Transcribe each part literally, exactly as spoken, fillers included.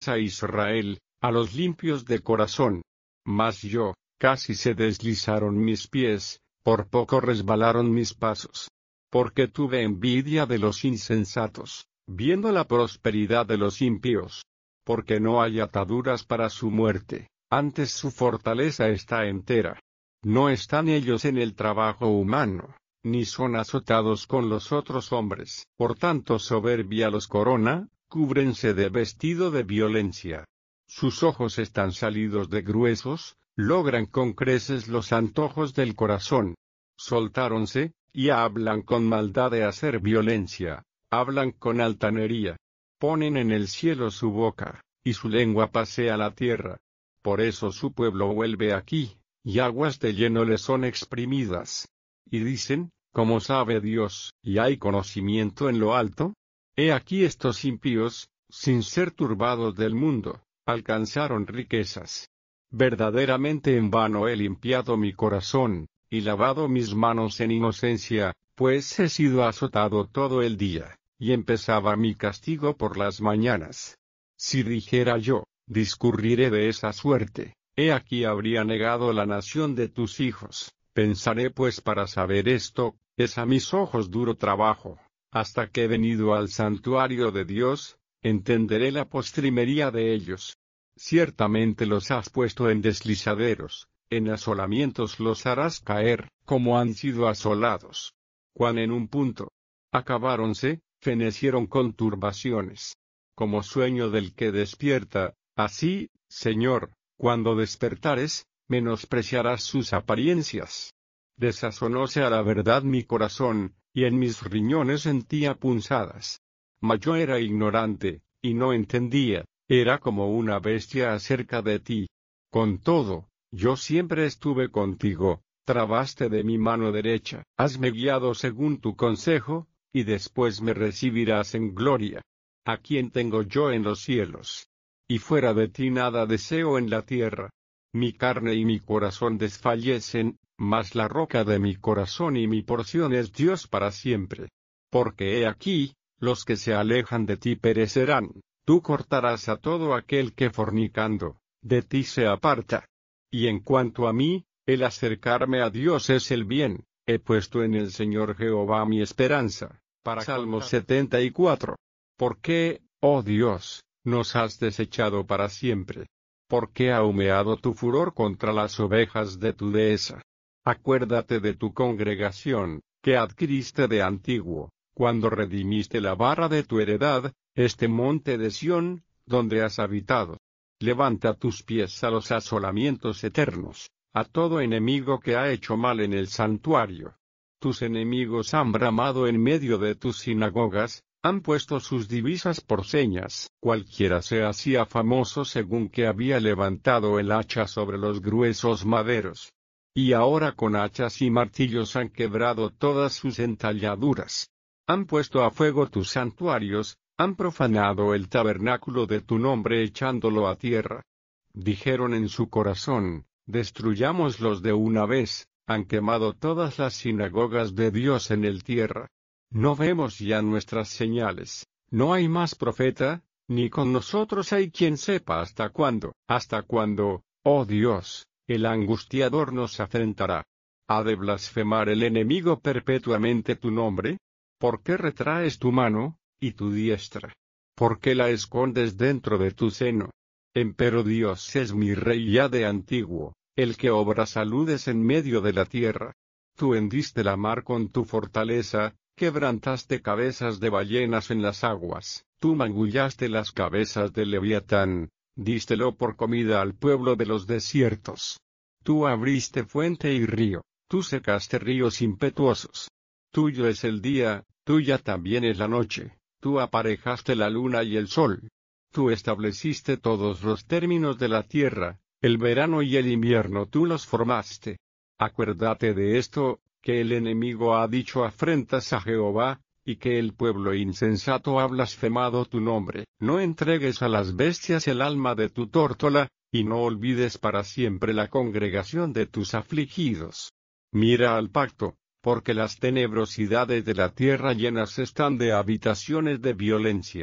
a Israel, a los limpios de corazón. Mas yo, casi se deslizaron mis pies, por poco resbalaron mis pasos. Porque tuve envidia de los insensatos, viendo la prosperidad de los impíos. Porque no hay ataduras para su muerte, antes su fortaleza está entera. No están ellos en el trabajo humano, ni son azotados con los otros hombres. Por tanto soberbia los corona, cúbrense de vestido de violencia. Sus ojos están salidos de gruesos, logran con creces los antojos del corazón. Soltáronse, y hablan con maldad de hacer violencia, hablan con altanería. Ponen en el cielo su boca, y su lengua pasea la tierra. Por eso su pueblo vuelve aquí, y aguas de lleno le son exprimidas. Y dicen, ¿cómo sabe Dios, y hay conocimiento en lo alto? He aquí estos impíos, sin ser turbados del mundo, alcanzaron riquezas. Verdaderamente en vano he limpiado mi corazón, y lavado mis manos en inocencia, pues he sido azotado todo el día, y empezaba mi castigo por las mañanas. Si dijera yo, discurriré de esa suerte, he aquí habría negado la nación de tus hijos. Pensaré pues para saber esto, es a mis ojos duro trabajo. Hasta que he venido al santuario de Dios, entenderé la postrimería de ellos. Ciertamente los has puesto en deslizaderos, en asolamientos los harás caer, como han sido asolados. Cuan en un punto acabáronse, fenecieron con turbaciones. Como sueño del que despierta, así, Señor, cuando despertares, menospreciarás sus apariencias. Desazonóse a la verdad mi corazón, y en mis riñones sentía punzadas. Mas yo era ignorante, y no entendía, era como una bestia acerca de ti. Con todo, yo siempre estuve contigo, trabaste de mi mano derecha. Hasme guiado según tu consejo, y después me recibirás en gloria. ¿A quién tengo yo en los cielos? Y fuera de ti nada deseo en la tierra. Mi carne y mi corazón desfallecen, mas la roca de mi corazón y mi porción es Dios para siempre. Porque he aquí, los que se alejan de ti perecerán, tú cortarás a todo aquel que fornicando, de ti se aparta. Y en cuanto a mí, el acercarme a Dios es el bien, he puesto en el Señor Jehová mi esperanza. Para Salmo setenta y cuatro. ¿Por qué, oh Dios, nos has desechado para siempre? ¿Por qué ha humeado tu furor contra las ovejas de tu dehesa? Acuérdate de tu congregación, que adquiriste de antiguo, cuando redimiste la vara de tu heredad, este monte de Sión, donde has habitado. Levanta tus pies a los asolamientos eternos, a todo enemigo que ha hecho mal en el santuario. Tus enemigos han bramado en medio de tus sinagogas, han puesto sus divisas por señas. Cualquiera se hacía famoso según que había levantado el hacha sobre los gruesos maderos. Y ahora con hachas y martillos han quebrado todas sus entalladuras. Han puesto a fuego tus santuarios, han profanado el tabernáculo de tu nombre echándolo a tierra. Dijeron en su corazón, destruyámoslos de una vez, han quemado todas las sinagogas de Dios en el tierra. No vemos ya nuestras señales, no hay más profeta, ni con nosotros hay quien sepa hasta cuándo. Hasta cuándo, oh Dios, el angustiador nos afrentará. ¿Ha de blasfemar el enemigo perpetuamente tu nombre? ¿Por qué retraes tu mano, y tu diestra? ¿Por qué la escondes dentro de tu seno? Empero Dios es mi rey ya de antiguo, el que obra saludes en medio de la tierra. Tú hendiste la mar con tu fortaleza, quebrantaste cabezas de ballenas en las aguas, tú magullaste las cabezas del leviatán, dístelo por comida al pueblo de los desiertos. Tú abriste fuente y río, tú secaste ríos impetuosos. Tuyo es el día, tuya también es la noche, tú aparejaste la luna y el sol. Tú estableciste todos los términos de la tierra, el verano y el invierno tú los formaste. Acuérdate de esto, que el enemigo ha dicho afrentas a Jehová, y que el pueblo insensato ha blasfemado tu nombre. No entregues a las bestias el alma de tu tórtola, y no olvides para siempre la congregación de tus afligidos. Mira al pacto, porque las tenebrosidades de la tierra llenas están de habitaciones de violencia.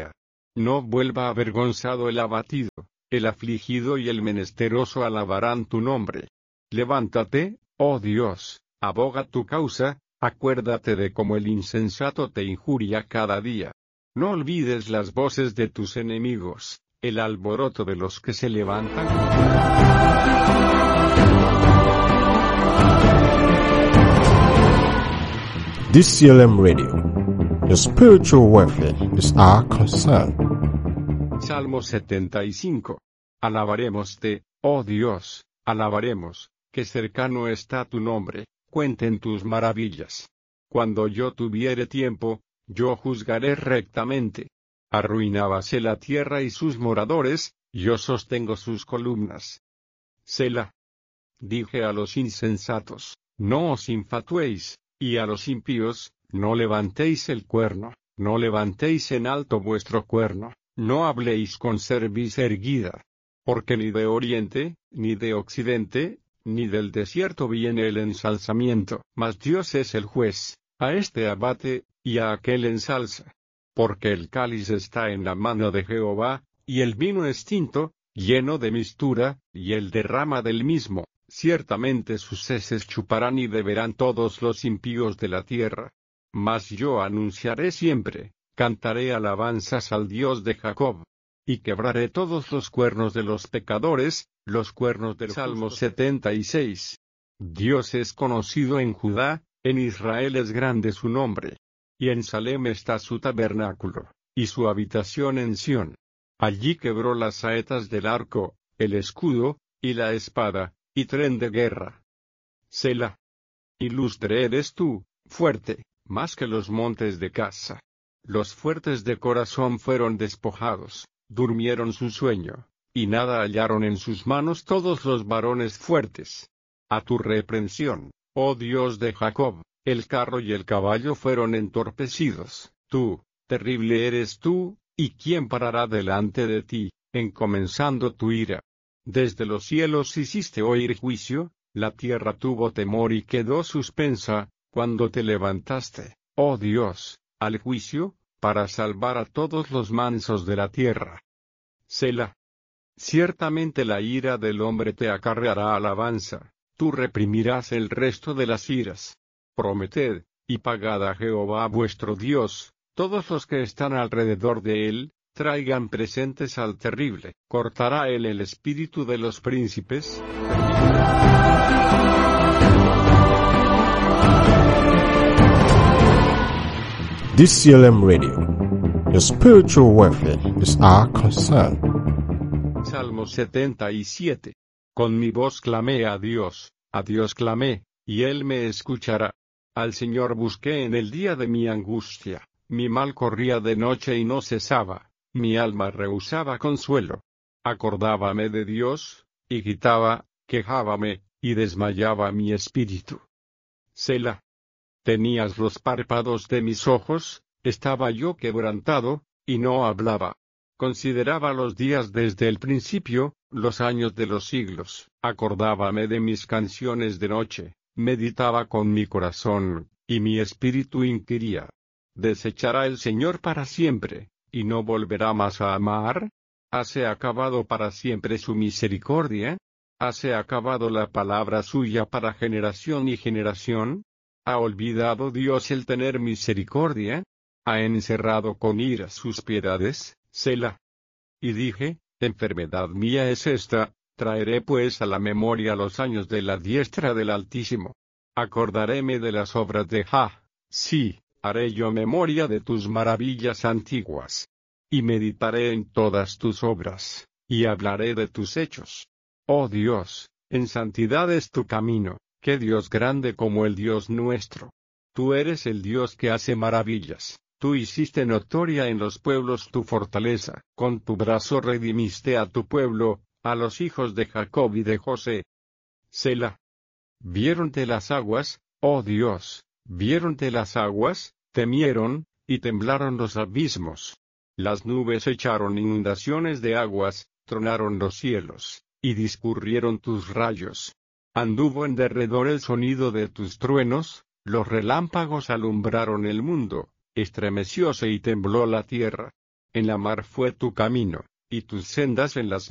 No vuelva avergonzado el abatido, el afligido y el menesteroso alabarán tu nombre. Levántate, oh Dios, aboga tu causa, acuérdate de cómo el insensato te injuria cada día. No olvides las voces de tus enemigos, el alboroto de los que se levantan. D C L M Radio. Your spiritual welfare is our concern. Salmo setenta y cinco. Alabarémoste, oh Dios, alabaremos, que cercano está tu nombre, cuenten tus maravillas. Cuando yo tuviere tiempo, yo juzgaré rectamente. Arruinábase la tierra y sus moradores, yo sostengo sus columnas. Selah. Dije a los insensatos, no os infatuéis, y a los impíos, no levantéis el cuerno, no levantéis en alto vuestro cuerno, no habléis con cerviz erguida. Porque ni de oriente, ni de occidente, ni del desierto viene el ensalzamiento, mas Dios es el juez, a este abate, y a aquel ensalza. Porque el cáliz está en la mano de Jehová, y el vino es tinto, lleno de mistura, y él derrama del mismo, ciertamente sus heces chuparán y beberán todos los impíos de la tierra. Mas yo anunciaré siempre, cantaré alabanzas al Dios de Jacob. Y quebraré todos los cuernos de los pecadores, los cuernos del Salmo setenta y seis. Dios es conocido en Judá, en Israel es grande su nombre. Y en Salem está su tabernáculo, y su habitación en Sión. Allí quebró las saetas del arco, el escudo, y la espada, y tren de guerra. Selah. Ilustre eres tú, fuerte, más que los montes de Casa. Los fuertes de corazón fueron despojados, durmieron su sueño, y nada hallaron en sus manos todos los varones fuertes. A tu reprensión, oh Dios de Jacob, el carro y el caballo fueron entorpecidos. Tú, terrible eres tú, ¿y quién parará delante de ti, encomenzando tu ira? Desde los cielos hiciste oír juicio, la tierra tuvo temor y quedó suspensa, cuando te levantaste, oh Dios, al juicio, para salvar a todos los mansos de la tierra. Selah. Ciertamente la ira del hombre te acarreará alabanza, tú reprimirás el resto de las iras. Prometed, y pagad a Jehová vuestro Dios, todos los que están alrededor de él, traigan presentes al terrible. ¿Cortará él el espíritu de los príncipes? D C L M Radio. Your spiritual welfare is our concern. Salmo setenta y siete. Con mi voz clamé a Dios, a Dios clamé, y él me escuchará. Al Señor busqué en el día de mi angustia, mi mal corría de noche y no cesaba, mi alma rehusaba consuelo. Acordábame de Dios, y gritaba, quejábame, y desmayaba mi espíritu. Selah. Tenías los párpados de mis ojos, estaba yo quebrantado, y no hablaba. Consideraba los días desde el principio, los años de los siglos. Acordábame de mis canciones de noche, meditaba con mi corazón, y mi espíritu inquiría. ¿Desechará el Señor para siempre, y no volverá más a amar? ¿Hase acabado para siempre su misericordia? ¿Hase acabado la palabra suya para generación y generación? ¿Ha olvidado Dios el tener misericordia? ¿Ha encerrado con ira sus piedades? Selah. Y dije, enfermedad mía es esta, traeré pues a la memoria los años de la diestra del Altísimo. Acordaréme de las obras de Jah, sí, haré yo memoria de tus maravillas antiguas. Y meditaré en todas tus obras, y hablaré de tus hechos. Oh Dios, en santidad es tu camino, qué Dios grande como el Dios nuestro. Tú eres el Dios que hace maravillas. Tú hiciste notoria en los pueblos tu fortaleza, con tu brazo redimiste a tu pueblo, a los hijos de Jacob y de José. Selah. Viéronte las aguas, oh Dios, viéronte las aguas, temieron, y temblaron los abismos. Las nubes echaron inundaciones de aguas, tronaron los cielos, y discurrieron tus rayos. Anduvo en derredor el sonido de tus truenos, los relámpagos alumbraron el mundo. Estremecióse y tembló la tierra. En la mar fue tu camino, y tus sendas en las